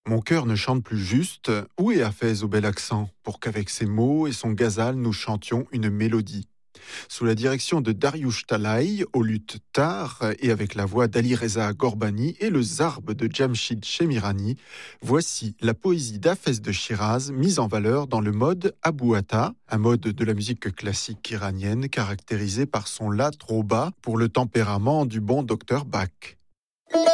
Mon cœur ne chante plus juste. Où est Hafez au bel accent pour qu'avec ses mots et son ghazal nous chantions une mélodie? Sous la direction de Dariush Talay, au luth tar et avec la voix d'Ali Reza Gorbani et le zarb de Jamshid Shemirani, voici la poésie d'Hafez de Shiraz mise en valeur dans le mode Abou Atta, un mode de la musique classique iranienne caractérisé par son la trop bas pour le tempérament du bon docteur Bach.